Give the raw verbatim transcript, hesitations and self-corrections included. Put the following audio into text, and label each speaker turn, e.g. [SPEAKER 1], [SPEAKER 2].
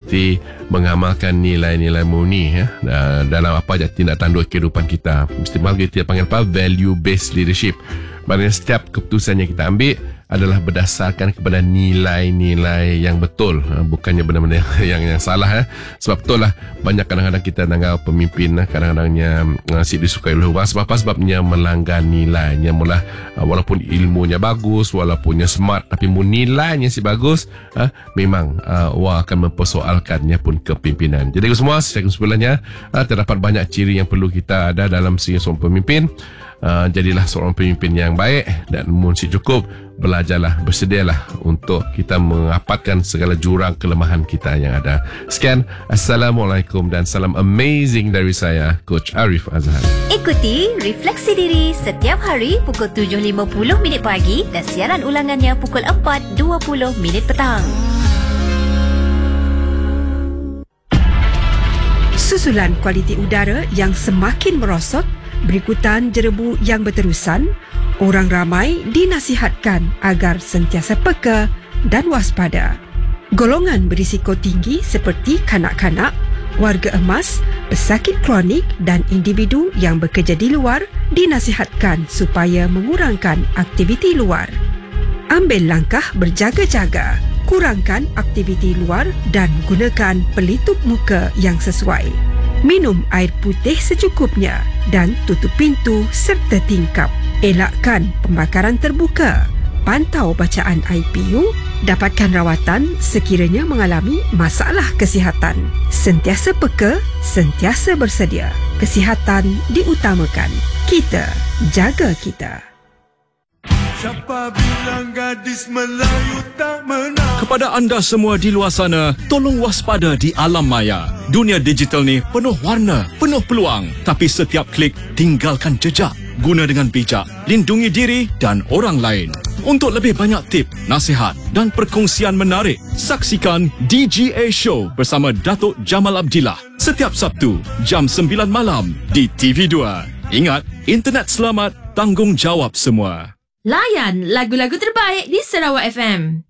[SPEAKER 1] mesti mengamalkan nilai-nilai murni ya, dalam apa saja tindak tanduk kehidupan kita. Mesti kita panggil apa? Value based leadership. Maksudnya setiap keputusan yang kita ambil adalah berdasarkan kepada nilai-nilai yang betul, bukannya benda-benda yang yang salah ya. Sebab betul lah banyak kadang-kadang kita dengar pemimpin kadang-kadangnya si disukai oleh orang sebab apa? Sebabnya melanggar nilainya. Mula walaupun ilmunya bagus, walaupun smart, tapi mun nilainya si bagus, memang orang akan mempersoalkannya pun kepimpinan. Jadi semua secara kesimpulannya terdapat banyak ciri yang perlu kita ada dalam seorang pemimpin. Uh, jadilah seorang pemimpin yang baik, dan mun si cukup belajarlah, bersedialah untuk kita merapatkan segala jurang kelemahan kita yang ada. Sekian, Assalamualaikum dan salam amazing dari saya, Coach Arif Azhar.
[SPEAKER 2] Ikuti Refleksi Diri setiap hari pukul tujuh lima puluh minit pagi dan siaran ulangannya pukul empat dua puluh minit petang.
[SPEAKER 3] Susulan kualiti udara yang semakin merosot berikutan jerebu yang berterusan, orang ramai dinasihatkan agar sentiasa peka dan waspada. Golongan berisiko tinggi seperti kanak-kanak, warga emas, pesakit kronik dan individu yang bekerja di luar dinasihatkan supaya mengurangkan aktiviti luar. Ambil langkah berjaga-jaga, kurangkan aktiviti luar dan gunakan pelitup muka yang sesuai. Minum air putih secukupnya dan tutup pintu serta tingkap. Elakkan pembakaran terbuka. Pantau bacaan I P U. Dapatkan rawatan sekiranya mengalami masalah kesihatan. Sentiasa peka, sentiasa bersedia. Kesihatan diutamakan. Kita jaga kita.
[SPEAKER 4] Siapa bilang gadis Melayu tak menang?
[SPEAKER 5] Kepada anda semua di luar sana, tolong waspada di alam maya. Dunia digital ni penuh warna, penuh peluang. Tapi setiap klik, tinggalkan jejak. Guna dengan bijak, lindungi diri dan orang lain. Untuk lebih banyak tip, nasihat dan perkongsian menarik, saksikan D G A Show bersama Datuk Jamal Abdillah setiap Sabtu, jam sembilan malam di T V dua. Ingat, internet selamat, tanggungjawab semua.
[SPEAKER 6] Layan lagu-lagu terbaik di Sarawak F M.